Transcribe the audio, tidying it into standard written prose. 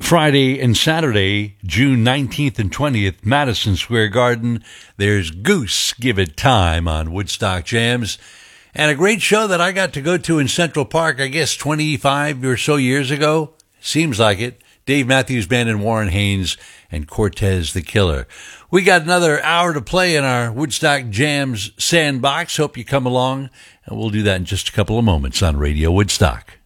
Friday and Saturday, June 19th and 20th, Madison Square Garden. There's Goose Give It Time on Woodstock Jams. And a great show that I got to go to in Central Park, I guess 25 or so years ago. Seems like it. Dave Matthews Band and Warren Haynes and Cortez the Killer. We got another hour to play in our Woodstock Jams sandbox. Hope you come along. And we'll do that in just a couple of moments on Radio Woodstock.